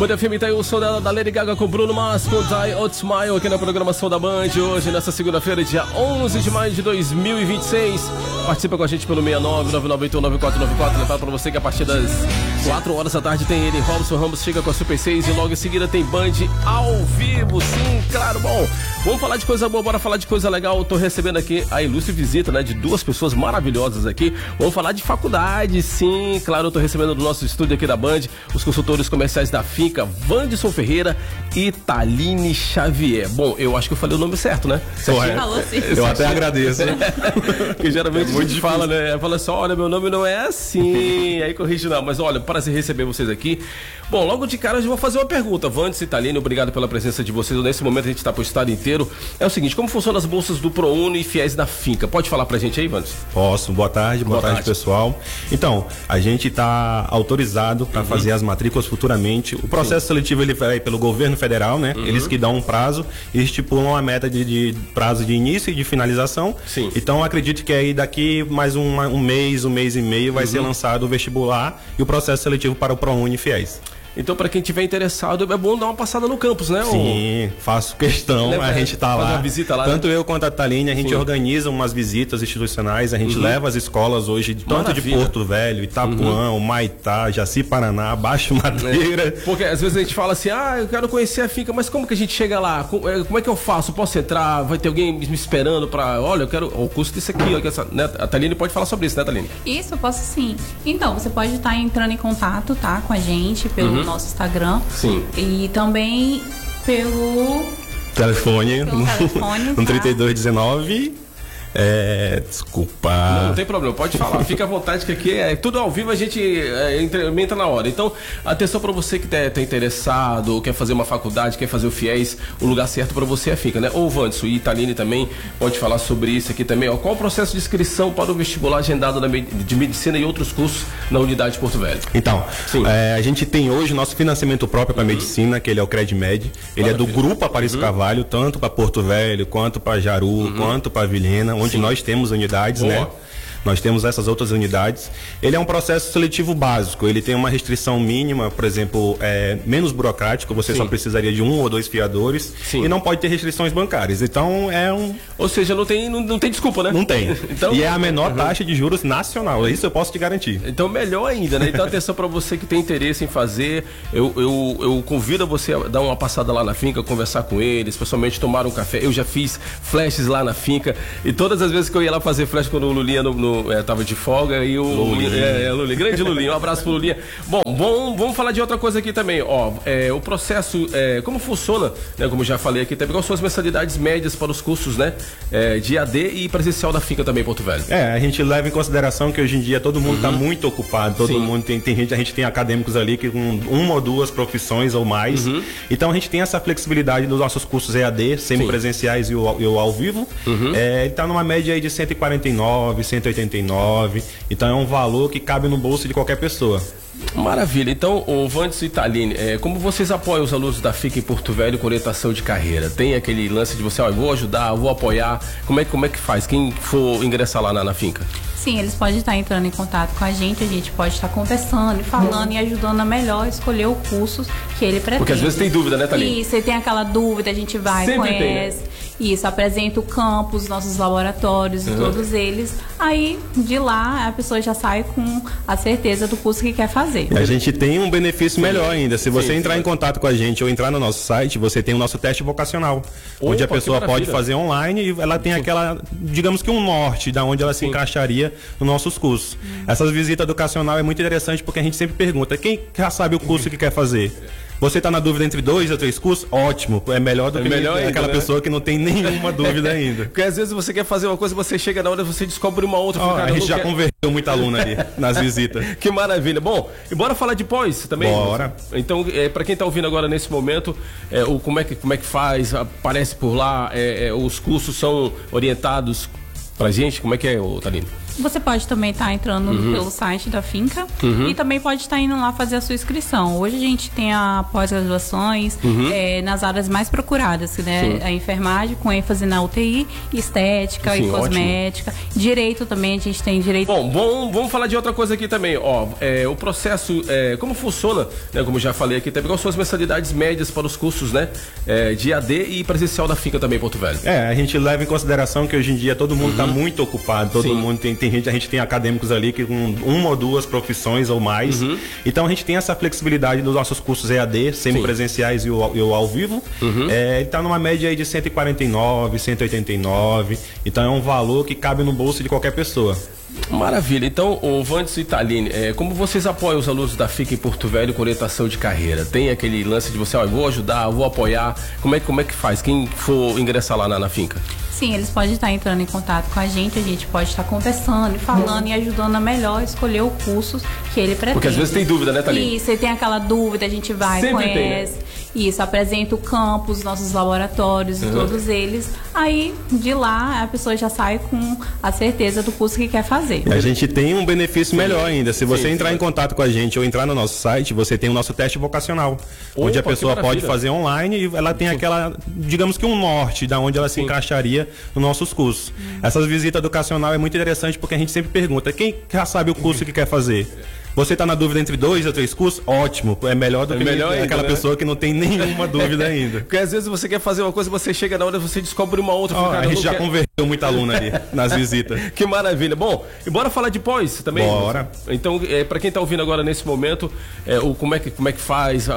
Band FM tá aí o som da Lady Gaga com Bruno Mars, com Die Out Smile, aqui na programação da Band, hoje, nessa segunda-feira, dia 11 de maio de 2026. Participa com a gente pelo 69-9981-9494. Lembrar pra você que a partir das 4 horas da tarde tem ele, Robson Ramos, chega com a Super 6 e logo em seguida tem Band ao vivo, sim, claro. Bom, vamos falar de coisa boa, bora falar de coisa legal. Eu tô recebendo aqui a ilustre visita, né, de duas pessoas maravilhosas aqui. Vamos falar de faculdade, sim, claro. Eu tô recebendo do nosso estúdio aqui da Band os consultores comerciais da Finca, Wanderson Ferreira e Taline Xavier. Bom, eu acho que eu falei o nome certo, né? Eu até agradeço, né? Porque geralmente a gente fala, né? Fala assim, olha, meu nome não é assim. Aí corrige não, mas olha, prazer receber vocês aqui. Bom, logo de cara eu vou fazer uma pergunta. Wanderson e Taline, obrigado pela presença de vocês. Nesse momento a gente está pro estado inteiro. É o seguinte, como funcionam as bolsas do ProUni e Fiéis da Finca? Pode falar pra gente aí, Wanderson? Posso, boa tarde pessoal. Então, a gente está autorizado para fazer as matrículas futuramente. O processo seletivo ele vai pelo governo federal, né? Eles que dão um prazo e estipulam uma meta de prazo de início e de finalização. Sim. Então, acredito que aí daqui mais um mês e meio vai ser lançado o vestibular e o processo seletivo para o ProUni Fiéis. Então, para quem tiver interessado, é bom dar uma passada no campus, né? Sim, faço questão. Leva, a gente tá lá. Uma visita lá. Tanto né? eu quanto a Taline, a gente organiza umas visitas institucionais, a gente leva as escolas hoje, tanto de Porto Velho, Itapuã, Humaitá, Jaci Paraná, Baixo Madeira. Porque às vezes a gente fala assim, eu quero conhecer a Finca, mas como que a gente chega lá? Como é que eu faço? Posso entrar? Vai ter alguém me esperando para, olha, eu quero o custo disso aqui. Né? A Taline pode falar sobre isso, né, Taline? Isso, eu posso sim. Então, você pode estar entrando em contato, tá, com a gente pelo nosso Instagram. Sim. E também pelo telefone tá? 3219. Desculpa. Não tem problema, pode falar. Fica à vontade que aqui é tudo ao vivo, a gente entra na hora. Então, atenção para você que tá interessado, quer fazer uma faculdade, quer fazer o Fiéis, o lugar certo para você é a Finca, né? Ou Wanderson e Taline também pode falar sobre isso aqui também. Ó, qual o processo de inscrição para o vestibular agendado de medicina e outros cursos na unidade de Porto Velho? Então, a gente tem hoje nosso financiamento próprio para medicina, que ele é o CredMed. Ele é do Grupo Aparício Carvalho, tanto para Porto Velho, quanto para Jaru, quanto para Vilhena, onde nós temos unidades, né? Nós temos essas outras unidades. Ele é um processo seletivo básico. Ele tem uma restrição mínima, por exemplo, menos burocrático. Você só precisaria de 1 ou 2 fiadores. E não pode ter restrições bancárias. Então, Ou seja, não tem desculpa, né? Não tem. Então... E é a menor taxa de juros nacional. Isso eu posso te garantir. Então, melhor ainda, né? Então, atenção para você que tem interesse em fazer. Eu convido você a dar uma passada lá na Finca, conversar com eles, pessoalmente tomar um café. Eu já fiz flashes lá na Finca. E todas as vezes que eu ia lá fazer flash quando o Lulinha tava de folga e o Lulinha, grande Lulinha, um abraço pro Lulinha. Bom, vamos falar de outra coisa aqui também, ó, o processo, como funciona, né, como já falei aqui, também quais são as mensalidades médias para os cursos, né, de AD e presencial da Finca também em Porto Velho? A gente leva em consideração que hoje em dia todo mundo tá muito ocupado, todo mundo tem gente, a gente tem acadêmicos ali que com 1 ou 2 profissões ou mais, então a gente tem essa flexibilidade dos nossos cursos EAD, semipresenciais e o ao vivo, ele tá numa média aí de 149, 189, então é um valor que cabe no bolso de qualquer pessoa. Maravilha. Então, o Wanderson e Taline, como vocês apoiam os alunos da Finca em Porto Velho com orientação de carreira? Tem aquele lance de você, vou ajudar, vou apoiar, como é que faz? Quem for ingressar lá na Finca? Sim, eles podem estar entrando em contato com a gente pode estar conversando e falando e ajudando a melhor escolher o curso que ele pretende. Porque às vezes tem dúvida, né, Taline? Isso, você tem aquela dúvida, a gente vai, sempre conhece. Tem, né? Isso, apresenta o campus, nossos laboratórios e todos eles. Aí, de lá, a pessoa já sai com a certeza do curso que quer fazer. E a gente tem um benefício melhor ainda. Se você entrar em contato com a gente ou entrar no nosso site, você tem o nosso teste vocacional, onde a pessoa pode fazer online e ela tem aquela, digamos que um norte, da onde ela se encaixaria nos nossos cursos. Essa visita educacional é muito interessante porque a gente sempre pergunta, quem já sabe o curso que quer fazer? Você está na dúvida entre 2 ou 3 cursos? Ótimo, é melhor do que aquela pessoa que não tem nenhuma dúvida ainda. Porque às vezes você quer fazer uma coisa, você chega na hora, você descobre uma outra. A gente já converteu muito aluno ali nas visitas. Que maravilha. Bom, e bora falar de pós também? Bora. Então, para quem está ouvindo agora nesse momento, como é que faz? Aparece por lá, os cursos são orientados pra gente? Como é que é, Taline? Você pode também estar entrando pelo site da finca e também pode estar indo lá fazer a sua inscrição. Hoje a gente tem a pós-graduações nas áreas mais procuradas, né? A enfermagem com ênfase na UTI, estética e cosmética. Ótimo. Direito também, a gente tem direito. Bom, vamos falar de outra coisa aqui também. Ó, o processo, como funciona, né? Como já falei aqui, também quais são as mensalidades médias para os cursos, né? De AD e presencial da finca também, Porto Velho. A gente leva em consideração que hoje em dia todo mundo está muito ocupado, todo mundo tem gente, a gente tem acadêmicos ali que com uma ou duas profissões ou mais. Então a gente tem essa flexibilidade dos nossos cursos EAD, semipresenciais e o ao vivo. Ele está numa média aí de 149, 189. Então é um valor que cabe no bolso de qualquer pessoa. Maravilha. Então, o Vandes e Taline, como vocês apoiam os alunos da FICA em Porto Velho com orientação de carreira? Tem aquele lance de você, vou ajudar, vou apoiar. Como é que faz? Quem for ingressar lá na finca? Sim, eles podem estar entrando em contato com a gente pode estar conversando, falando e ajudando a melhor escolher o curso que ele pretende. Porque às vezes tem dúvida, né, Taline? Isso, e tem aquela dúvida, a gente vai, sempre conhece. Tem, né? Isso, apresenta o campus, nossos laboratórios e todos eles. Aí, de lá, a pessoa já sai com a certeza do curso que quer fazer. A gente tem um benefício melhor ainda. Se você entrar em contato com a gente ou entrar no nosso site, você tem o nosso teste vocacional. Onde a pessoa pode fazer online e ela tem aquela, digamos que um norte, da onde ela se encaixaria nos nossos cursos. Essas visitas educacional é muito interessante porque a gente sempre pergunta, quem já sabe o curso que quer fazer? Você está na dúvida entre 2 ou 3 cursos? Ótimo, é melhor do que aquela pessoa que não tem nenhuma dúvida ainda. Porque às vezes você quer fazer uma coisa, você chega na hora, você descobre uma outra. A gente já converteu muita aluna ali nas visitas. Que maravilha. Bom, e bora falar de pós também? Bora. Então, para quem está ouvindo agora nesse momento, como é que faz?